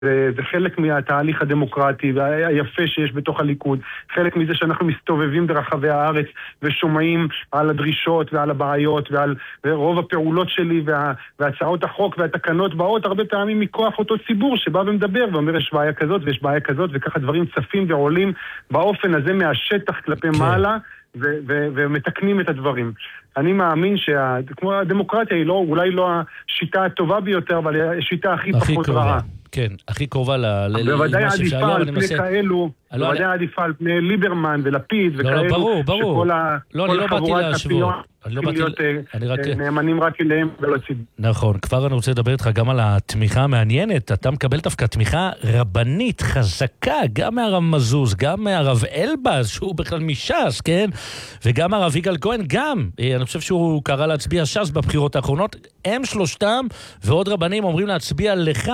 זה חלק מהתהליך הדמוקרטי והיפה שיש בתוך הליכוד, חלק מזה שאנחנו מסתובבים ברחבי הארץ ושומעים על הדרישות ועל הבעיות ועל רוב הפעולות שלי והצעות החוק והתקנות באות הרבה פעמים מכוח אותו ציבור שבא ומדבר ואומר יש בעיה כזאת ויש בעיה כזאת, וככה דברים צפים ועולים באופן הזה מהשטח כלפי מעלה ומתקנים את הדברים. אני מאמין כמו הדמוקרטיה היא אולי לא השיטה הטובה ביותר, אבל היא השיטה הכי פחות רעה. כן, הכי קרובה בוודאי עדיפה על פני כאלו, בוודאי עדיפה על פני ליברמן ולפיד וכאלו, שכל החבורת הפיון להיות נאמנים רק אליהם ולא ציבור. נכון, כבר אני רוצה לדבר איתך גם על התמיכה המעניינת. אתה מקבל דווקא תמיכה רבנית חזקה, גם מהרב מזוז, גם מהרב אלבז, שהוא בכלל מש"ס, כן? וגם הרב יגאל כהן, גם. אני חושב שהוא קרא להצביע ש"ס בבחירות האחרונות. הם שלושתם ועוד רבנים אומרים להצביע לך.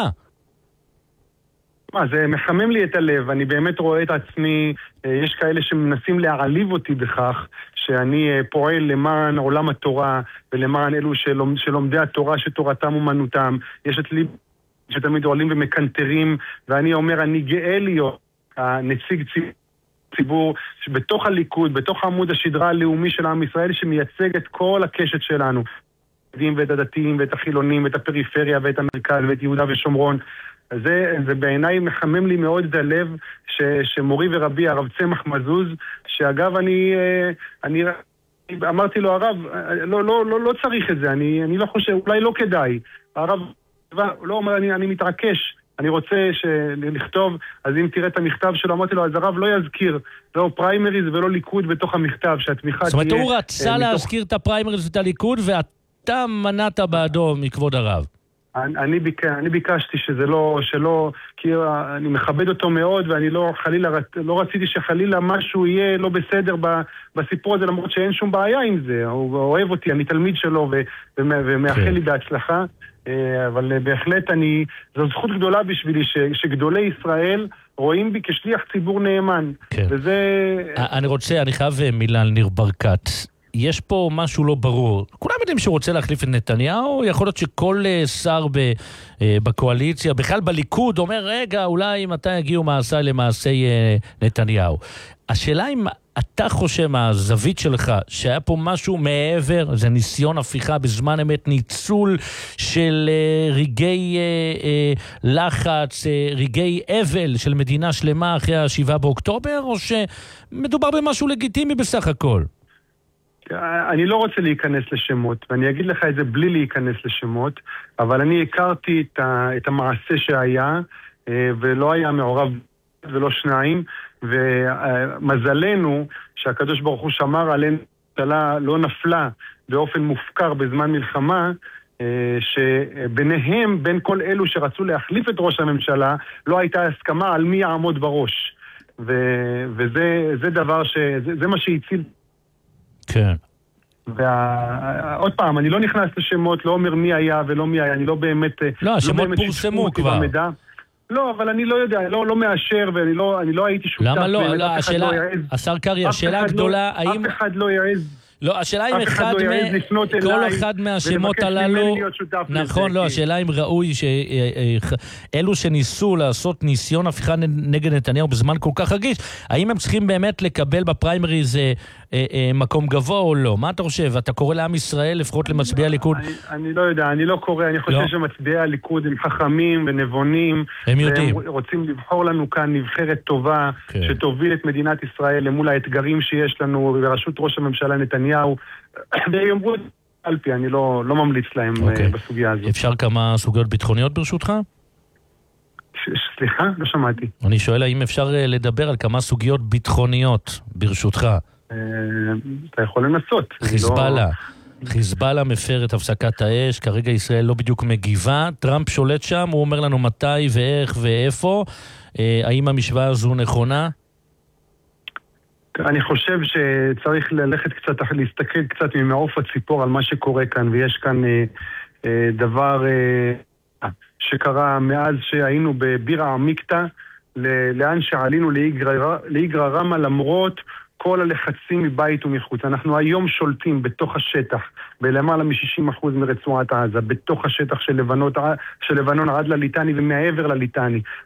זה מחמם לי את הלב, אני באמת רואה את עצמי, יש כאלה שמנסים להעליב אותי בכך, שאני פועל למען עולם התורה, ולמען אלו שלומדי התורה שתורתם אומנותם. יש את לי שתמיד עולים ומקנטרים, ואני אומר, אני גאה להיות הנציג ציבור שבתוך הליכוד, בתוך עמוד השדרה הלאומי של עם ישראל, שמייצג את כל הקשת שלנו, ואת הדתיים ואת החילונים ואת הפריפריה ואת המרכז ואת יהודה ושומרון. זה בעיניי מחמם לי מאוד את הלב שמורי ורבי הרב צמח מזוז, שאגב אני אמרתי לו, הרב, לא צריך את זה, אני לא חושב, אולי לא כדאי. הרב לא אומר, אני מתעקש, אני רוצה לכתוב, אז אם תראה את המכתב שלו, אמרתי לו, אז הרב לא יזכיר, לא פריימריז ולא ליכוד בתוך המכתב, שהתמיכה תהיה... זאת אומרת, הוא רצה להזכיר את הפריימריז ואת הליכוד, ואתה מנעת בעדו מכבוד הרב. אני ביקשתי שזה שלא, כי אני מכבד אותו מאוד, ואני לא רציתי שחלילה משהו יהיה לא בסדר בסיפור הזה, למרות שאין שום בעיה עם זה. הוא אוהב אותי, אני תלמיד שלו ומאחל לי בהצלחה, אבל בהחלט זו זכות גדולה בשבילי שגדולי ישראל רואים בי כשליח ציבור נאמן. וזה... אני חייב מילה על ניר ברקת. יש פה משהו לא ברור. כולם יודעים שהוא רוצה להחליף את נתניהו, יכול להיות שכל שר בקואליציה, בכלל בליכוד, אומר, רגע, אולי מתי יגיעו מעשה למעשי נתניהו. השאלה אם אתה חושב מהזווית שלך, שהיה פה משהו מעבר, זה ניסיון הפיכה בזמן אמת, ניצול של רגעי לחץ, רגעי אבל של מדינה שלמה אחרי ה7 באוקטובר, או שמדובר במשהו לגיטימי בסך הכל? אני לא רוצה להיכנס לשמות, ואני אגיד לך את זה בלי להיכנס לשמות, אבל אני הכרתי את המעשה שהיה, ולא היה מעורב ולא שניים, ומזלנו שהקדוש ברוך הוא שמר עלינו, לא נפלה באופן מופקר בזמן מלחמה, שביניהם, בין כל אלו שרצו להחליף את ראש הממשלה, לא הייתה הסכמה על מי יעמוד בראש. וזה דבר זה מה שהציל. כן. עוד פעם, אני לא נכנס לשמות, לא אומר מי היה ולא מי היה, אני לא באמת... לא, השמות פורסמו כבר. לא, אבל אני לא יודע, לא מאשר, ואני לא הייתי שותף. למה לא? השאלה, השר קרי, השאלה הגדולה, האם... אף אחד לא יעז... לא, השאלה אם כל אחד מהשמות הללו, נכון, לא, השאלה אם ראוי שאלו שניסו לעשות ניסיון הפיכה נגד נתניהו בזמן כל כך רגיש, האם הם צריכים באמת לקבל בפריימריז מקום גבוה או לא? מה אתה חושב? אתה קורא לעם ישראל לפחות למצביעי הליכוד? אני לא יודע, אני לא קורא, אני חושב שמצביעי הליכוד הם חכמים ונבונים, הם יודעים. והם רוצים לבחור לנו כאן נבחרת טובה, שתוביל את מדינת ישראל למול האתגרים שיש לנו בראשות ראש הממשלה נתניהו, ויאמרו על פי, אני לא ממליץ להם בסוגיה הזאת. אפשר כמה סוגיות ביטחוניות ברשותך? סליחה? לא שמעתי. אני שואל האם אפשר לדבר על כמה סוגיות ביטחוניות ברשותך? אתה יכול לנסות. חיזבאללה מפר את הפסקת האש, כרגע ישראל לא בדיוק מגיבה, טראמפ שולט שם, הוא אומר לנו מתי ואיך ואיפה, האם המשוואה הזו נכונה? אני חושב שצריך ללכת קצת, להסתכל קצת ממעוף הציפור על מה שקורה כאן, ויש כאן דבר שקרה מאז שהיינו בבירה עמיקתא, לאן שעלינו לאיגרא רמא, למרות כל הלחצים מבית ומחוץ. אנחנו היום שולטים בתוך השטח, בלמעלה מ-60% מרצועת עזה, בתוך השטח של לבנון עד לליטני ומעבר לליטני.